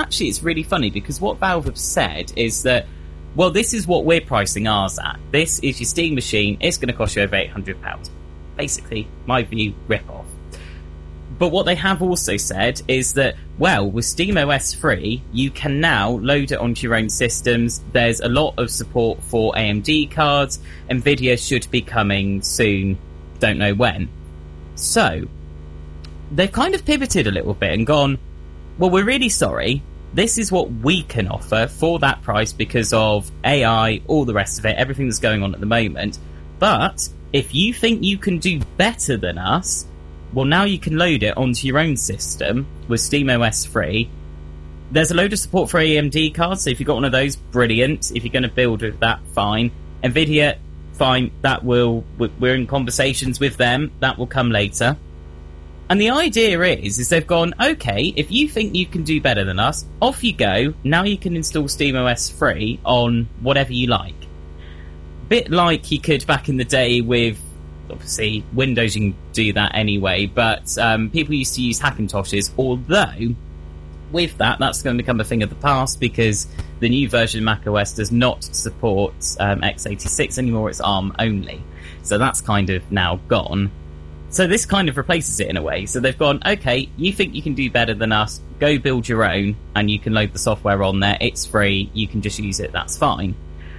actually, it's really funny because what Valve have said is that, well, this is what we're pricing ours at. This is your Steam machine. It's going to cost you over £800. Basically, my view, rip-off. But what they have also said is that, well, with SteamOS 3, you can now load it onto your own systems. There's a lot of support for AMD cards. NVIDIA should be coming soon, don't know when. So, they've kind of pivoted a little bit and gone, well, we're really sorry. This is what we can offer for that price because of AI, all the rest of it, everything that's going on at the moment. But if you think you can do better than us, well, now you can load it onto your own system with SteamOS 3. There's a load of support for AMD cards, so if you've got one of those, brilliant. If you're going to build with that, fine. NVIDIA, fine. We're in conversations with them. That will come later. And the idea is they've gone, okay, if you think you can do better than us, off you go. Now you can install SteamOS 3 on whatever you like. Bit like you could back in the day with, obviously, Windows, you can do that anyway, but people used to use Hackintoshes, although with that, that's going to become a thing of the past because the new version of macOS does not support x86 anymore, it's ARM only. So that's kind of now gone. So this kind of replaces it in a way. So they've gone, okay, you think you can do better than us, go build your own, and you can load the software on there, it's free, you can just use it, that's fine.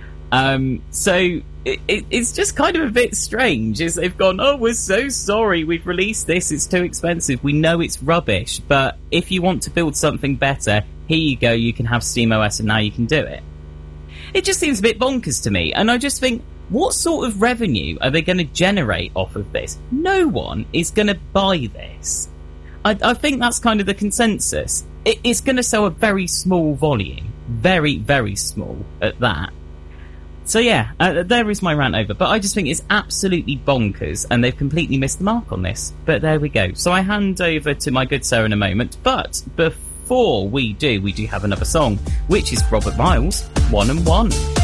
So it's just kind of a bit strange, is they've gone, oh, we're so sorry, we've released this, it's too expensive, we know it's rubbish, but if you want to build something better, here you go, you can have SteamOS and now you can do it. It just seems a bit bonkers to me, and I just think, what sort of revenue are they going to generate off of this? No one is going to buy this. I think that's kind of the consensus. It's going to sell a very small volume. Very, very small at that. So yeah, there is my rant over. But I just think it's absolutely bonkers, and they've completely missed the mark on this. But there we go. So I hand over to my good sir in a moment. But before we do have another song, which is Robert Miles, 1 and 1.